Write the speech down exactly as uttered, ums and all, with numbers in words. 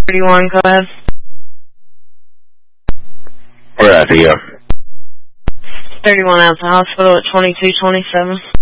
thirty-one, go ahead. We're at here. thirty-one at the hospital at twenty-two twenty-seven.